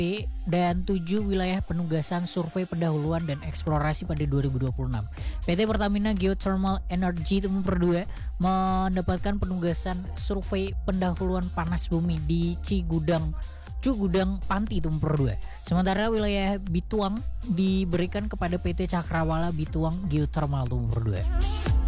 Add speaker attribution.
Speaker 1: dan 7 wilayah penugasan survei pendahuluan dan eksplorasi pada 2026. PT Pertamina Geothermal Energy Tumper 2 mendapatkan penugasan survei pendahuluan panas bumi di Cugudang Panti Tumper 2. Sementara wilayah Bituang diberikan kepada PT Cakrawala Bituang Geothermal Tumper 2.